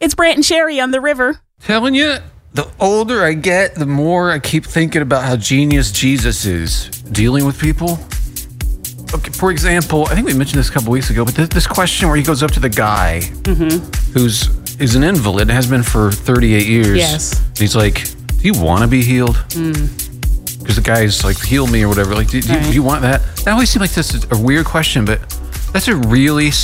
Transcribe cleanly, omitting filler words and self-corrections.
It's Brant and Sherry on the river. Telling you, the older I get, the more I keep thinking about how genius Jesus is dealing with people. Okay, for example, I think we mentioned this a couple weeks ago, but this question where he goes up to the guy who's an invalid and has been for 38 years. Yes. And he's like, do you want to be healed? Because the guy's like, heal me or whatever. Like, do you want that? That always seems like this is a weird question, but that's a really